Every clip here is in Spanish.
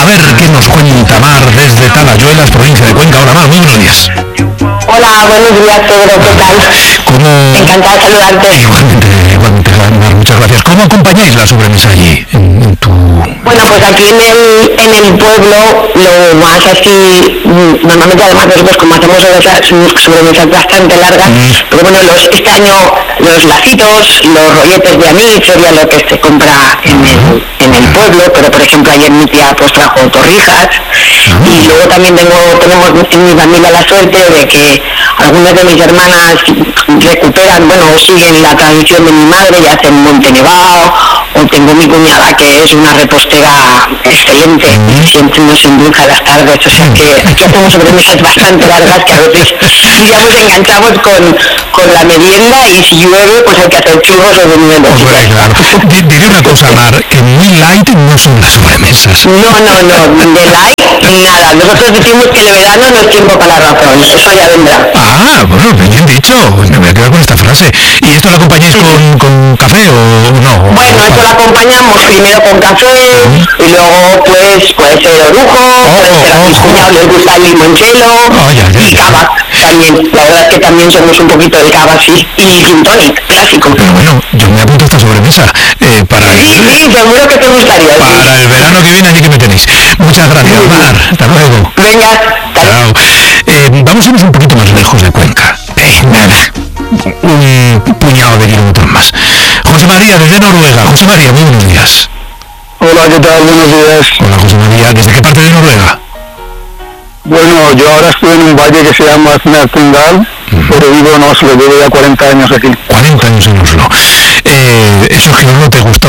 A ver qué nos cuenta Mar desde Talayuelas, provincia de Cuenca. Hola Mar, muy buenos días. Hola, buenos días Pedro, ¿qué tal? ¿Cómo... Encantada de saludarte. Igualmente, Mar, muchas gracias. ¿Cómo acompañáis la sobremesa allí, en tu...? Bueno, pues aquí en el pueblo, lo más así, normalmente además nosotros como hacemos sobremesas bastante largas, pero bueno, este año los lacitos, los rolletes de anís sería lo que se compra en el pueblo, pero por ejemplo ayer mi tía pues trajo torrijas, y luego también tenemos en mi familia la suerte de que algunas de mis hermanas recuperan, bueno, o siguen la tradición de mi madre y hacen Monte Nevado, o tengo mi cuñada que es una repostera excelente y siempre nos endulza las tardes, o sea que aquí hacemos sobremesas bastante largas que a veces, digamos, enganchamos con la merienda, y si llueve pues hay que hacer churros o buñuelos. Hombre, claro. Diré una cosa, Mar, que muy light no son las sobremesas. No, de light nada. Nosotros decimos que el verano no es tiempo para la razón, eso ya vendrá. Ah, bueno, bien dicho, me voy a quedar con esta frase. ¿Y esto lo acompañáis con café o no? Bueno, esto lo acompañamos primero con café, y luego pues puede ser orujo, puede ser a mis cuñados les gusta el limonchelo, y cava también. La verdad es que también somos un poquito de cava, sí, y gin tonic, clásico. Pero bueno, yo me apunto a esta sobremesa para Sí, seguro que te gustaría. Para el verano que viene, allí que me tenéis. Muchas gracias, Mar. Hasta luego. Venga, chao. Vamos a irnos un poquito más lejos de Cuenca. Nada, un puñado de kilómetros más. José María, desde Noruega. José María, muy buenos días. Hola, ¿qué tal? Buenos días. Hola, José María. ¿Desde qué parte de Noruega? Bueno, yo ahora estoy en un valle que se llama Snertundal, pero vivo en Oslo, llevo ya 40 años aquí. 40 años en Oslo. Eso es que no te gustó.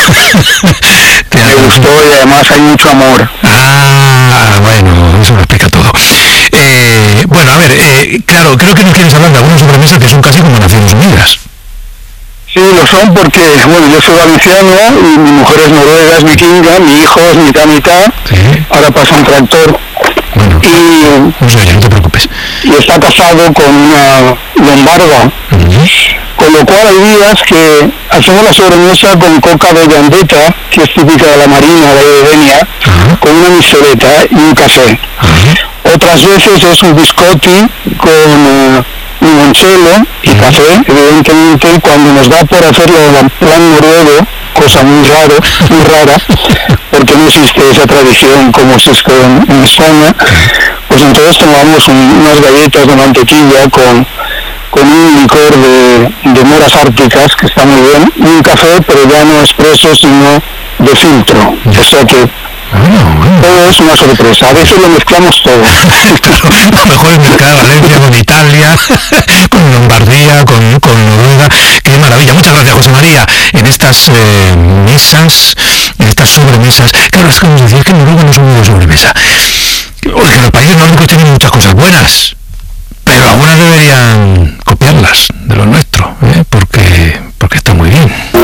Me gustó y además hay mucho amor. Ah, bueno, eso lo explica todo. Bueno, a ver, claro, creo que nos quieres hablar de algunas sobremesas que son casi como Naciones Unidas. Sí, lo son porque, bueno, yo soy valenciano y mi mujer es noruega, es vikinga, mi hijo es mitad, ¿Sí? Ahora pasa un tractor. Bueno, no sé, ya no te preocupes. Y está casado con una lombarda, con lo cual hay días que hacemos la sobremesa con coca de Gandeta, que es típica de la Marina, de Denia, con una misoleta y un café. Otras veces es un biscotti con limoncello y café, evidentemente cuando nos da por hacerlo en plan noruego, cosa muy rara, porque no existe esa tradición como se es en España, pues entonces tomamos unas galletas de mantequilla con un licor de moras árticas, que está muy bien, y un café, pero ya no expreso, sino de filtro, o sea que todo es una sorpresa, a veces lo mezclamos todo. Claro, lo mejor es mezclar Valencia con Italia, con Lombardía, con Noruega. Qué maravilla. Muchas gracias, José María. En estas mesas, en estas sobremesas, claro, es que nos decís que en Noruega no son de sobremesa. Oye, que los países nórdicos tienen muchas cosas buenas, pero algunas deberían copiarlas de lo nuestro, porque